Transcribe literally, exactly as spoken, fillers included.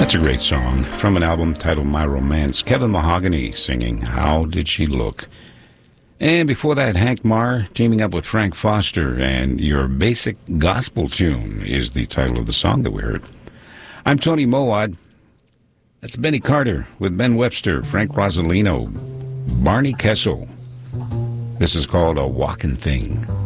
That's a great song from an album titled My Romance. Kevin Mahogany singing How Did She Look? And before that, Hank Marr teaming up with Frank Foster, and Your Basic Gospel Tune is the title of the song that we heard. I'm Tony Mowat. That's Benny Carter with Ben Webster, Frank Rosalino, Barney Kessel. This is called A Walkin' Thing.